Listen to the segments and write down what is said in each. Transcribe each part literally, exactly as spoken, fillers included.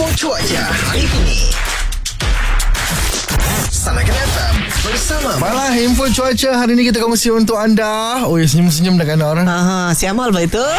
Info cuaca hari ini. Sanakan F M bersama. Baiklah, info cuaca hari ini kita kongsi untuk anda. Oh ya, senyum-senyum dah kan orang. Aha, si Amal baik tu.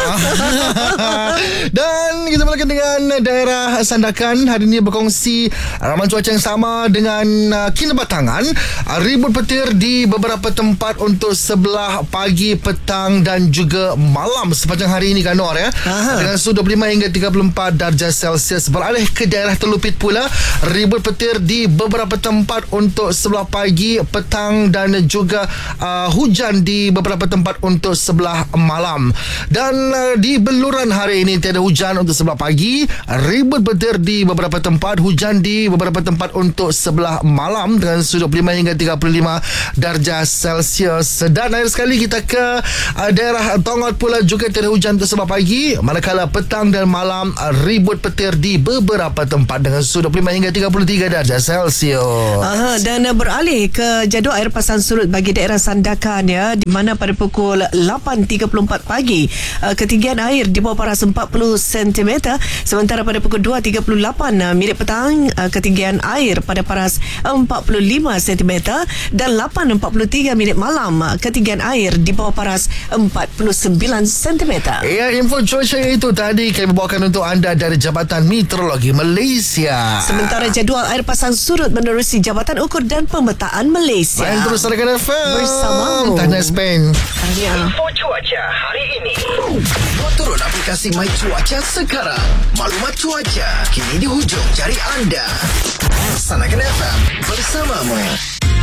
Dan kita mulakan dengan daerah Sandakan. Hari ini berkongsi ramalan cuaca yang sama dengan uh, Kinabatangan. uh, Ribut petir di beberapa tempat untuk sebelah pagi, petang dan juga malam sepanjang hari ini kan Nor ya. Aha. Dengan suhu dua puluh lima hingga tiga puluh empat darjah Celsius. Beralih ke daerah Telupit pula. Ribut petir di beberapa tempat untuk sebelah pagi, petang dan juga uh, hujan di beberapa tempat untuk sebelah malam. Dan uh, di Beluran hari ini tiada hujan untuk sebelah pagi, ribut petir di beberapa tempat, hujan di beberapa tempat untuk sebelah malam dengan suhu dua puluh lima hingga tiga puluh lima darjah Celsius. Dan akhir sekali kita ke uh, daerah Tongot pula, juga tiada hujan untuk sebelah pagi, manakala petang dan malam uh, ribut petir di beberapa tempat dengan suhu dua puluh lima hingga tiga puluh tiga darjah Celsius. Aha, dan uh, beralih ke jadual air pasang surut bagi daerah Sandakan ya, di mana pada pukul lapan tiga puluh empat pagi uh, ketinggian air di bawah paras empat puluh sentimeter, sementara pada pukul dua tiga puluh lapan uh, minit petang uh, ketinggian air pada paras empat puluh lima sentimeter, dan lapan empat puluh tiga minit malam uh, ketinggian air di bawah paras empat puluh sembilan sentimeter. Ya, info cuaca itu tadi kami bawakan untuk anda dari Jabatan Meteorologi Malaysia. Sementara jadual air pasang surut menerusi Jabatan Ukur dan Pemetaan Malaysia. Main terus Sanakan F M bersamamu. Tanya Spain. Info cuaca hari ini. Turun aplikasi My Cuaca sekarang. Maklumat cuaca kini di hujung jari anda. Sanakan F M bersamamu.